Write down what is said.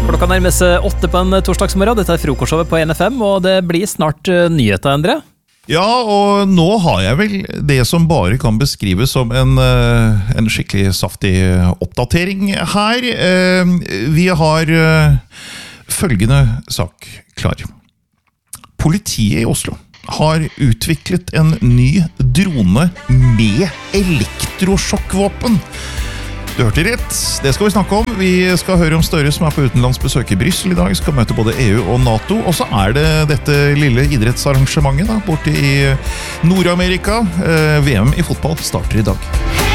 Klokka nærmer seg 8 på en torsdagsmorgen. Dette frokostshowet på NFM, og det blir snart nyheter, Endre. Ja, og nå har jeg vel det som bare kan beskrives som en skikkelig saftig oppdatering her. Vi har følgende sak klar. Politiet i Oslo har utviklet en ny drone med elektrosjokkvåpen. Du hørte rett, det skal vi snakke om. Vi skal høre om Støre som på utenlandsbesøk i Bryssel i dag, skal møte både EU og NATO, og så det dette lille idrettsarrangementet borte i Nord-Amerika. VM i fotball starter i dag.